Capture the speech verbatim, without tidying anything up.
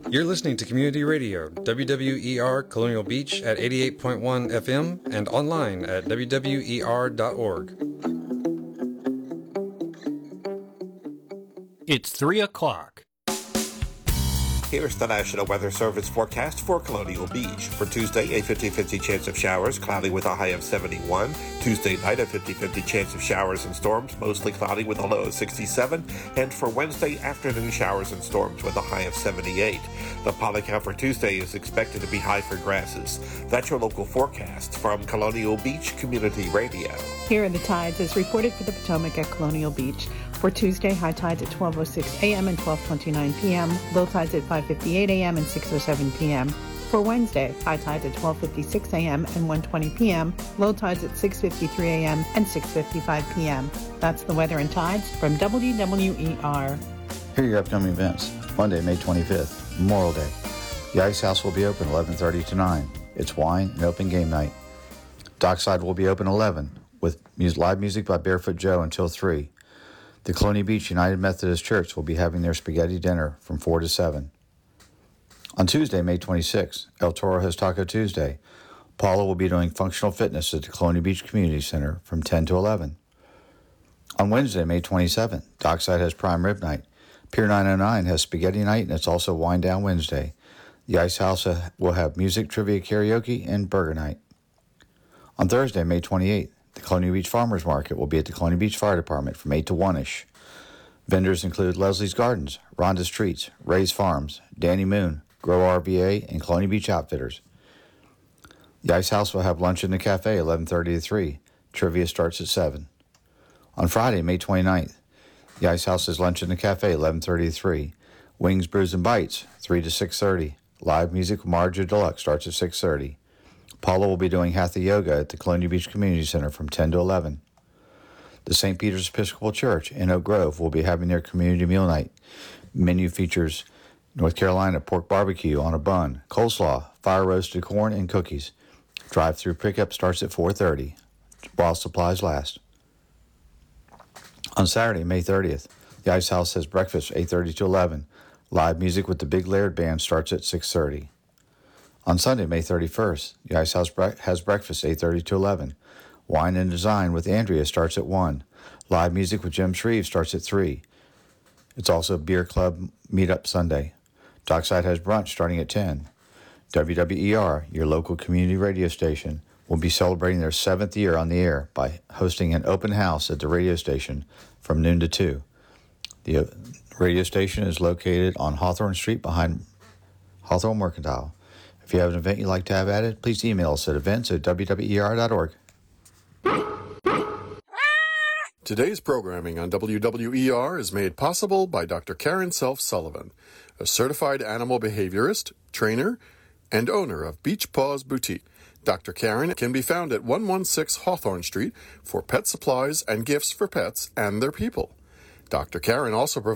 You're listening to Community Radio, W W E R Colonial Beach at eighty-eight point one F M and online at W W E R dot org. It's three o'clock. Here's the National Weather Service forecast for Colonial Beach. For Tuesday, a fifty-fifty chance of showers, cloudy with a high of seventy-one. Tuesday night, a fifty-fifty chance of showers and storms, mostly cloudy with a low of sixty-seven. And for Wednesday, afternoon showers and storms with a high of seventy-eight. The pollen count for Tuesday is expected to be high for grasses. That's your local forecast from Colonial Beach Community Radio. Here are the tides as reported for the Potomac at Colonial Beach. For Tuesday, high tides at twelve oh six a.m. and twelve twenty-nine p.m., low tides at five fifty-eight a.m. and six oh seven p.m. For Wednesday, high tides at twelve fifty-six a.m. and one twenty p.m., low tides at six fifty-three a.m. and six fifty-five p.m. That's the weather and tides from W W E R. Here are your upcoming events. Monday, May twenty-fifth, Memorial Day. The Ice House will be open eleven thirty to nine. It's wine and open game night. Dockside will be open eleven with live music by Barefoot Joe until three. The Colonial Beach United Methodist Church will be having their spaghetti dinner from four to seven. On Tuesday, May twenty-sixth, El Toro has Taco Tuesday. Paula will be doing functional fitness at the Colonial Beach Community Center from ten to eleven. On Wednesday, May twenty-seventh, Dockside has Prime Rib Night. Pier nine oh nine has Spaghetti Night, and it's also Wind Down Wednesday. The Ice House will have music, trivia, karaoke, and burger night. On Thursday, May twenty-eighth, the Colonial Beach Farmers Market will be at the Colonial Beach Fire Department from eight to one-ish. Vendors include Leslie's Gardens, Rhonda's Treats, Ray's Farms, Danny Moon, Grow R V A, and Colonial Beach Outfitters. The Ice House will have lunch in the cafe eleven thirty to three. Trivia starts at seven. On Friday, May twenty-ninth, the Ice House has lunch in the cafe eleven thirty to three. Wings, Brews, and Bites three to six thirty. Live music with Marja Deluxe starts at six thirty. Paula will be doing Hatha Yoga at the Colonial Beach Community Center from ten to eleven. The Saint Peter's Episcopal Church in Oak Grove will be having their community meal night. Menu features North Carolina pork barbecue on a bun, coleslaw, fire roasted corn, and cookies. Drive-through pickup starts at four thirty, while supplies last. On Saturday, May thirtieth, the Ice House has breakfast eight thirty to eleven. Live music with the Big Laird Band starts at six thirty. On Sunday, May thirty-first, the Ice House bre- has breakfast eight thirty to eleven. Wine and Design with Andrea starts at one. Live music with Jim Shreve starts at three. It's also Beer Club Meetup Sunday. Dockside has brunch starting at ten. W W E R, your local community radio station, will be celebrating their seventh year on the air by hosting an open house at the radio station from noon to two. The uh, radio station is located on Hawthorne Street behind Hawthorne Mercantile. If you have an event you'd like to have added, please email us at events at W W E R dot org. Today's programming on W W E R is made possible by Doctor Karen Self Sullivan, a certified animal behaviorist, trainer, and owner of Beach Paws Boutique. Doctor Karen can be found at one sixteen Hawthorne Street for pet supplies and gifts for pets and their people. Doctor Karen also provides